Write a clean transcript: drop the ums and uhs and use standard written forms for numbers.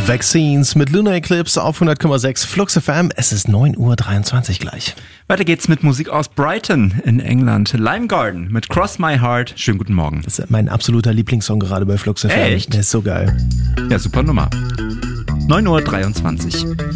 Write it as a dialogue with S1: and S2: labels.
S1: Vaccines mit Lunar Eclipse auf 100,6 Flux FM. Es ist 9:23 Uhr gleich.
S2: Weiter geht's mit Musik aus Brighton in England. Lime Garden mit Cross My Heart. Schönen guten Morgen.
S1: Das ist mein absoluter Lieblingssong gerade bei Flux FM.
S2: Echt?
S1: Der ist so geil.
S2: Ja, super Nummer. 9:23 Uhr.